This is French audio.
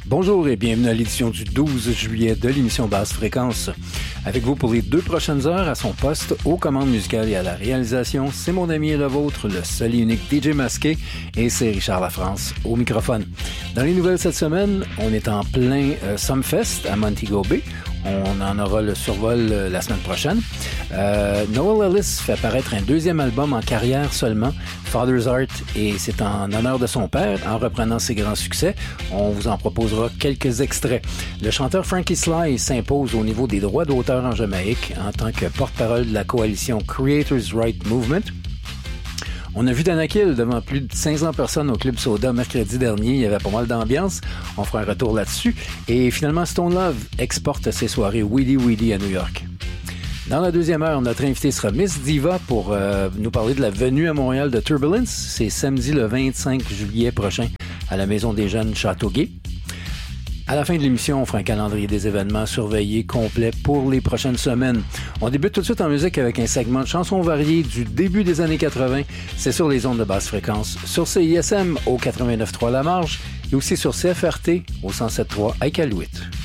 Bonjour et bienvenue à l'édition du 12 juillet de l'émission Basse Fréquence. Avec vous pour les 2 prochaines heures à son poste, aux commandes musicales et à la réalisation, c'est mon ami et le vôtre, le seul et unique DJ masqué, et c'est Richard Lafrance au microphone. Dans les nouvelles cette semaine, on est en plein Sumfest à Montego Bay. On en aura le survol la semaine prochaine. Noel Ellis fait paraître un 2e album en carrière seulement, Father's Art, et c'est en honneur de son père, en reprenant ses grands succès. On vous en proposera quelques extraits. Le chanteur Frankie Sly s'impose au niveau des droits d'auteur en Jamaïque en tant que porte-parole de la coalition Creators' Right Movement. On a vu Danakil devant plus de 500 personnes au Club Soda mercredi dernier. Il y avait pas mal d'ambiance. On fera un retour là-dessus. Et finalement, Stone Love exporte ses soirées Weedy Weedy à New York. Dans la 2e heure, notre invité sera Miss Diva pour nous parler de la venue à Montréal de Turbulence. C'est samedi le 25 juillet prochain à la Maison des Jeunes Châteauguay. À la fin de l'émission, on fera un calendrier des événements surveillés complet pour les prochaines semaines. On débute tout de suite en musique avec un segment de chansons variées du début des années 80. C'est sur les ondes de basse fréquence, sur CISM au 89.3 La Marge et aussi sur CFRT au 107.3 à Iqaluit.